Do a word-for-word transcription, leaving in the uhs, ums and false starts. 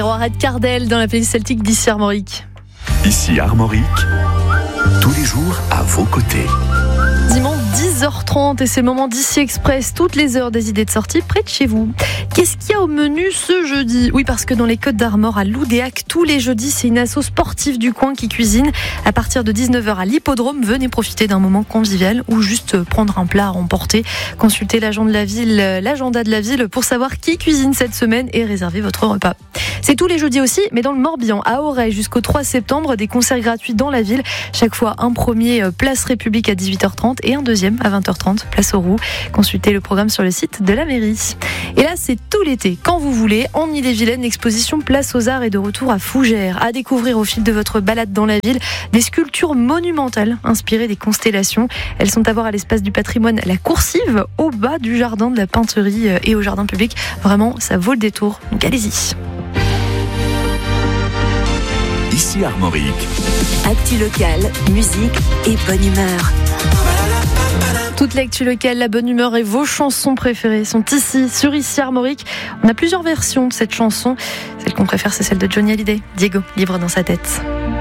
Red Cardel dans la playlist celtique d'ici Armorique. Ici Armorique, tous les jours à vos côtés. Dimanche dix heures trente et c'est le moment d'Ici Express, toutes les heures des idées de sortie près de chez vous. Qu'est-ce qu'il y a au menu ce jeudi ? Oui, parce que dans les Côtes d'Armor à Loudéac, tous les jeudis, c'est une asso sportive du coin qui cuisine. À partir de dix-neuf heures à l'hippodrome, venez profiter d'un moment convivial ou juste prendre un plat à emporter. Consultez l'agent de la ville, l'agenda de la ville pour savoir qui cuisine cette semaine et réserver votre repas. C'est tous les jeudis aussi, mais dans le Morbihan, à Auray, jusqu'au trois septembre, des concerts gratuits dans la ville. Chaque fois, un premier, place République à dix-huit heures trente et un deuxième à vingt heures trente, place aux Roues. Consultez le programme sur le site de la mairie. Et là, c'est tout l'été, quand vous voulez. En Ille-et-Vilaine, l'exposition Place aux Arts est de retour à Fougères. À découvrir au fil de votre balade dans la ville, des sculptures monumentales inspirées des constellations. Elles sont à voir à l'espace du patrimoine La Coursive, au bas du jardin de la Peinterie et au jardin public. Vraiment, ça vaut le détour. Donc allez-y. Ici Armorique. Actu locale, musique et bonne humeur. Toute l'actu locale, la bonne humeur et vos chansons préférées sont ici, sur Ici Armorique. On a plusieurs versions de cette chanson. Celle qu'on préfère, c'est celle de Johnny Hallyday. Diego, libre dans sa tête.